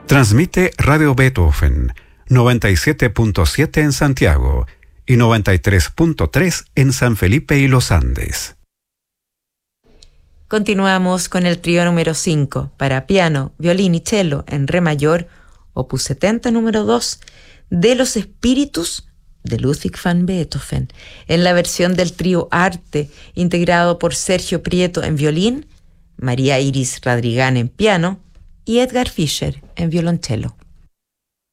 Transmite Radio Beethoven, 97.7 en Santiago y 93.3 en San Felipe y Los Andes. Continuamos con el trío número 5 para piano, violín y cello en re mayor, opus 70 número 2, de los espíritus de Ludwig van Beethoven, en la versión del trío Arte, integrado por Sergio Prieto en violín, María Iris Radrigán en piano y Edgar Fischer en violonchelo.